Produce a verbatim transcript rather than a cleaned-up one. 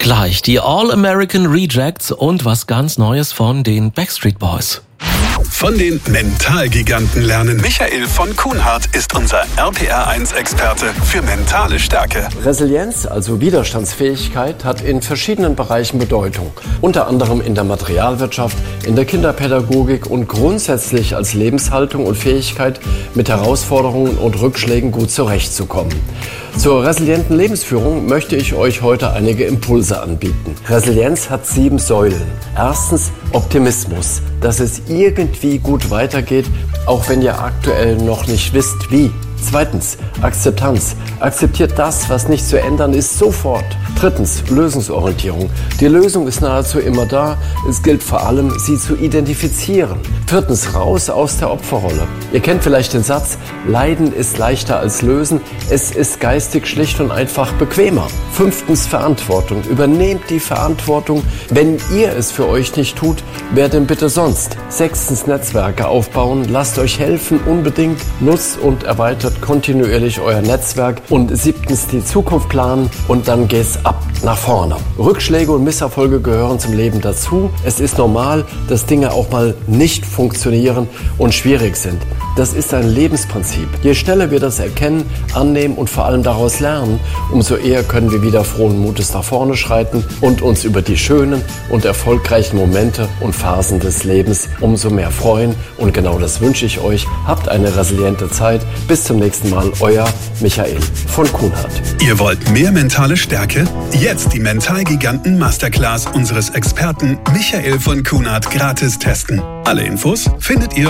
Gleich die All-American Rejects und was ganz Neues von den Backstreet Boys. Von den Mentalgiganten lernen. Michael von Kuhnhardt ist unser R P R eins Experte für mentale Stärke. Resilienz, also Widerstandsfähigkeit, hat in verschiedenen Bereichen Bedeutung. Unter anderem in der Materialwirtschaft, in der Kinderpädagogik und grundsätzlich als Lebenshaltung und Fähigkeit, mit Herausforderungen und Rückschlägen gut zurechtzukommen. Zur resilienten Lebensführung möchte ich euch heute einige Impulse anbieten. Resilienz hat sieben Säulen. Erstens Optimismus, dass es irgendwie gut weitergeht, auch wenn ihr aktuell noch nicht wisst, wie. Zweitens Akzeptanz. Akzeptiert das, was nicht zu ändern ist, sofort. Drittens Lösungsorientierung. Die Lösung ist nahezu immer da. Es gilt vor allem, sie zu identifizieren. Viertens raus aus der Opferrolle. Ihr kennt vielleicht den Satz, Leiden ist leichter als Lösen. Es ist geistig schlicht und einfach bequemer. Fünftens Verantwortung. Übernehmt die Verantwortung. Wenn ihr es für euch nicht tut, wer denn bitte sonst? Sechstens Netzwerke aufbauen. Lasst euch helfen unbedingt. Nutzt und erweitert kontinuierlich euer Netzwerk. Und siebtens die Zukunft planen und dann geht's ab nach vorne. Rückschläge und Misserfolge gehören zum Leben dazu. Es ist normal, dass Dinge auch mal nicht funktionieren und schwierig sind. Das ist ein Lebensprinzip. Je schneller wir das erkennen, annehmen und vor allem daraus lernen, umso eher können wir wieder frohen Mutes nach vorne schreiten und uns über die schönen und erfolgreichen Momente und Phasen des Lebens umso mehr freuen. Und genau das wünsche ich euch. Habt eine resiliente Zeit. Bis zum nächsten Mal. Euer Michael von Kuhnhardt. Ihr wollt mehr mentale Stärke? Jetzt die Mentalgiganten Masterclass unseres Experten Michael von Kuhnhardt gratis testen. Alle Infos findet ihr